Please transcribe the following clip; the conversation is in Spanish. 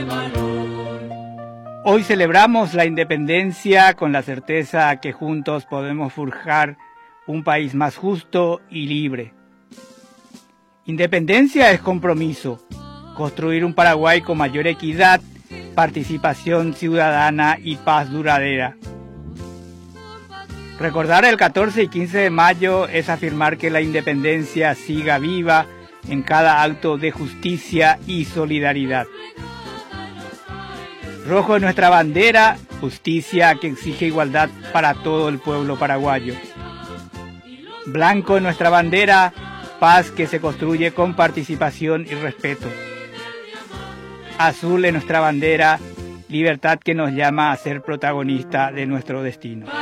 Hoy celebramos la independencia con la certeza que juntos podemos forjar un país más justo y libre. Independencia es compromiso, construir un Paraguay con mayor equidad, participación ciudadana y paz duradera. Recordar el 14 y 15 de mayo es afirmar que la independencia siga viva en cada acto de justicia y solidaridad. Rojo es nuestra bandera, justicia que exige igualdad para todo el pueblo paraguayo. Blanco es nuestra bandera, paz que se construye con participación y respeto. Azul es nuestra bandera, libertad que nos llama a ser protagonista de nuestro destino.